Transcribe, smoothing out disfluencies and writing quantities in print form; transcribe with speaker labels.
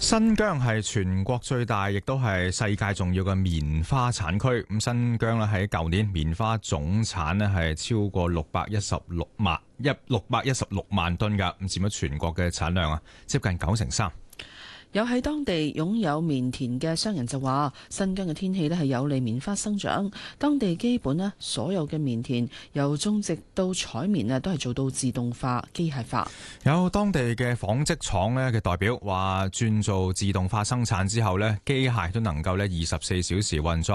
Speaker 1: 新疆係全國最大，亦都係世界重要嘅棉花產區。咁新疆咧喺舊年棉花總產咧係超過616萬噸㗎，咁佔咗全國嘅產量接近93%。
Speaker 2: 有喺當地擁有棉田嘅商人就話，新疆嘅天氣咧係有利棉花生長，當地基本咧所有嘅棉田由種植到採棉都係做到自動化、機械化。
Speaker 1: 有當地嘅紡織廠咧嘅代表話，轉做自動化生產之後咧，機械都能夠24小時運作。